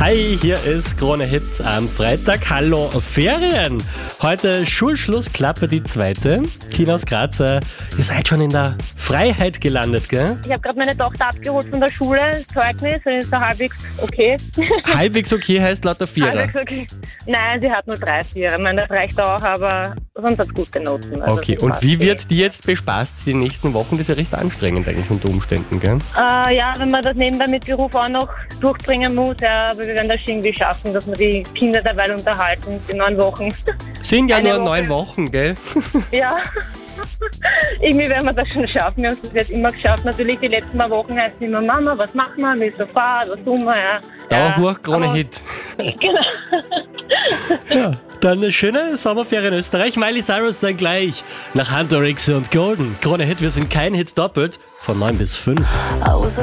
Hi, hier ist Krone Hits am Freitag. Hallo Ferien. Heute Schulschlussklappe die zweite. Tina aus Graz, ihr seid schon in der Freiheit gelandet, gell? Ich habe gerade meine Tochter abgeholt von der Schule, Zeugnis, ist so halbwegs okay. Halbwegs okay heißt lauter Vierer. Halbwegs okay. Nein, sie hat nur 3 Vierer. Ich meine, das reicht auch, aber sonst hat gute Noten. Also Okay, und wie wird die jetzt bespaßt die nächsten Wochen? Das ist ja recht anstrengend eigentlich unter Umständen, gell? Ja, wenn man das nebenbei mit Beruf auch noch durchbringen muss, ja, aber wir werden das irgendwie schaffen, dass wir die Kinder dabei unterhalten, die 9 Wochen. Sind ja Eine nur Woche. 9 Wochen, gell? Ja, irgendwie werden wir das schon schaffen. Wir haben es bis jetzt immer geschafft. Natürlich die letzten paar Wochen heißt es immer, Mama, was machen wir, wie ist der Fahrt, was tun wir, ja. Dauer hoch, Krone aber- Hit. Genau. Ja, dann eine schöne Sommerferien in Österreich. Miley Cyrus dann gleich nach Hunter X und Golden. Krone Hit, wir sind kein Hit doppelt. Von 9 bis 5. I was